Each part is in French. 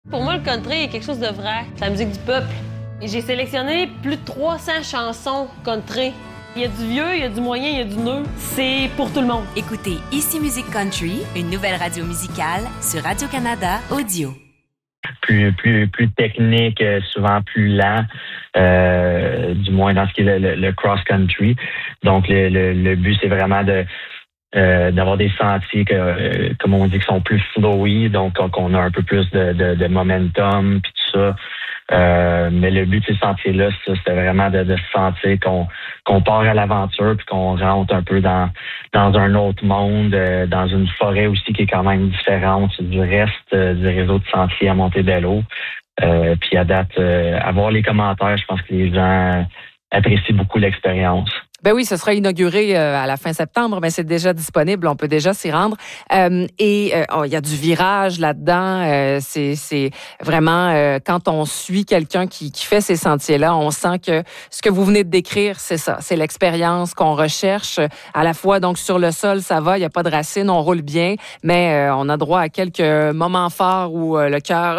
Pour moi, le country est quelque chose de vrai. C'est la musique du peuple. Et j'ai sélectionné plus de 300 chansons country. Il y a du vieux, il y a du moyen, il y a du neuf. C'est pour tout le monde. Écoutez Ici Musique Country, une nouvelle radio musicale sur Radio-Canada Audio. Plus technique, souvent plus lent, du moins dans ce qui est le cross-country. Donc, le but, c'est vraiment d'avoir des sentiers comme on dit, qui sont plus flowy, donc qu'on a un peu plus de momentum, puis tout ça. Mais le but de ces sentiers-là, c'était vraiment de se sentir qu'on part à l'aventure puis qu'on rentre un peu dans un autre monde, dans une forêt aussi qui est quand même différente du reste du réseau de sentiers à Montebello. Puis à date, à voir les commentaires, je pense que les gens apprécient beaucoup l'expérience. Ben oui, ce sera inauguré à la fin septembre, mais c'est déjà disponible, on peut déjà s'y rendre. Il y a du virage là-dedans. C'est vraiment quand on suit quelqu'un qui fait ces sentiers-là, on sent que ce que vous venez de décrire, c'est ça, c'est l'expérience qu'on recherche. À la fois donc sur le sol, ça va, il y a pas de racines, on roule bien, mais on a droit à quelques moments forts où le cœur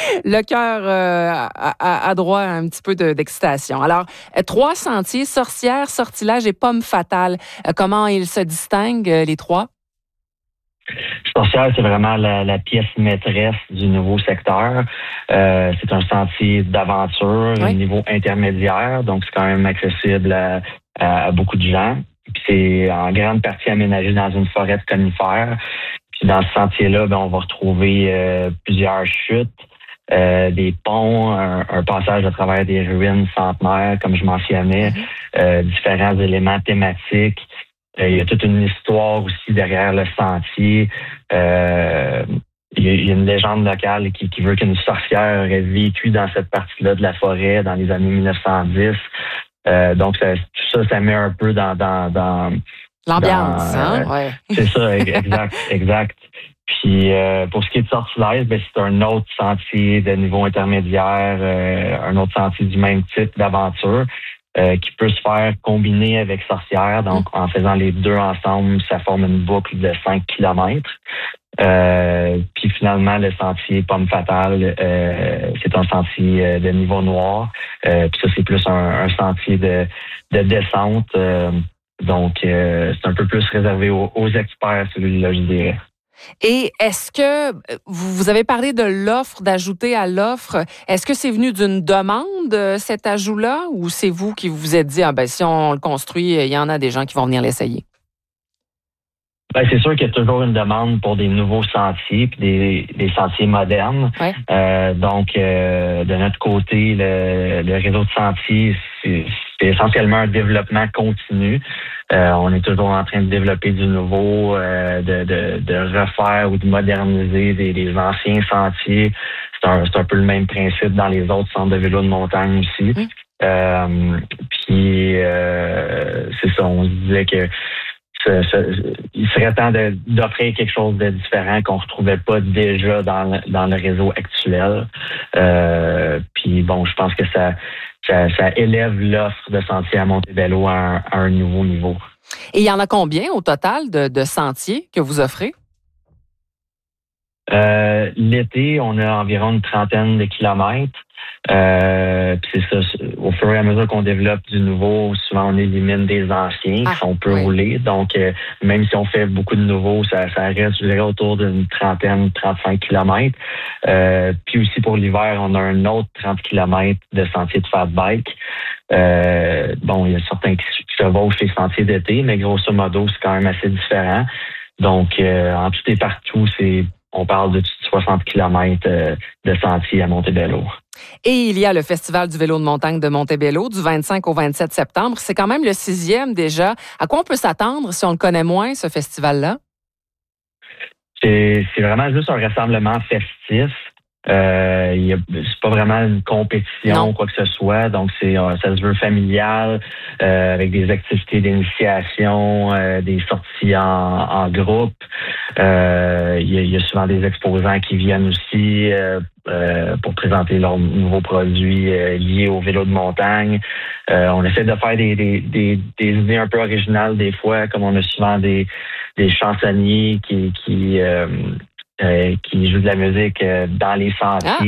a droit à un petit peu d'excitation. Alors 3 sentiers, Sorcières, Sortilèges et Pomme fatale. Comment ils se distinguent, les 3? Sorcière, c'est vraiment la pièce maîtresse du nouveau secteur. C'est un sentier d'aventure, un niveau intermédiaire, donc c'est quand même accessible à beaucoup de gens. Puis c'est en grande partie aménagé dans une forêt de conifères. Puis dans ce sentier-là, on va retrouver plusieurs chutes. Des ponts, un passage à travers des ruines centenaires, comme je mentionnais, différents éléments thématiques. Il y a toute une histoire aussi derrière le sentier. Il y a une légende locale qui veut qu'une sorcière aurait vécu dans cette partie-là de la forêt dans les années 1910. Donc, tout ça met un peu dans l'ambiance, ouais. C'est ça, exact. Puis pour ce qui est de Sortilèges, c'est un autre sentier de niveau intermédiaire, un autre sentier du même type d'aventure qui peut se faire combiner avec Sorcière. Donc, en faisant les deux ensemble, ça forme une boucle de 5 kilomètres. Puis finalement, le sentier Pomme fatale, c'est un sentier de niveau noir. Puis ça, c'est plus un sentier de descente. Donc, c'est un peu plus réservé aux experts, celui-là, je dirais. Et est-ce que vous avez parlé de l'offre, d'ajouter à l'offre, est-ce que c'est venu d'une demande, cet ajout-là, ou c'est vous qui vous êtes dit, si on le construit, il y en a des gens qui vont venir l'essayer? C'est sûr qu'il y a toujours une demande pour des nouveaux sentiers puis des sentiers modernes. Ouais. Donc, de notre côté, le réseau de sentiers, c'est essentiellement un développement continu. On est toujours en train de développer du nouveau, de refaire ou de moderniser des anciens sentiers. C'est un peu le même principe dans les autres centres de vélo de montagne aussi. Puis, c'est ça, on se disait que il serait temps d'offrir quelque chose de différent qu'on ne retrouvait pas déjà dans le réseau actuel. Puis bon, je pense que ça élève l'offre de sentiers à Montebello à un nouveau niveau. Et il y en a combien au total de sentiers que vous offrez? L'été, on a environ une trentaine de kilomètres. Puis c'est ça, au fur et à mesure qu'on développe du nouveau, souvent on élimine des anciens qui sont peu roulés. Donc, même si on fait beaucoup de nouveaux, ça reste, je dirais, autour d'une 35 kilomètres. Puis aussi pour l'hiver, on a un autre 30 kilomètres de sentiers de fat bike. Il y a certains qui se chevauchent les sentiers d'été, mais grosso modo, c'est quand même assez différent. Donc, en tout et partout, on parle de 60 kilomètres de sentiers à Montebello. Et il y a le Festival du vélo de montagne de Montebello du 25 au 27 septembre. C'est quand même le 6e déjà. À quoi on peut s'attendre si on le connaît moins, ce festival-là? C'est vraiment juste un rassemblement festif. C'est pas vraiment une compétition ou quoi que ce soit, donc ça se veut familial, avec des activités d'initiation, des sorties en groupe. Il y a souvent des exposants qui viennent aussi pour présenter leurs nouveaux produits liés au vélo de montagne. On essaie de faire des idées un peu originales des fois, comme on a souvent des chansonniers qui jouent de la musique dans les sentiers.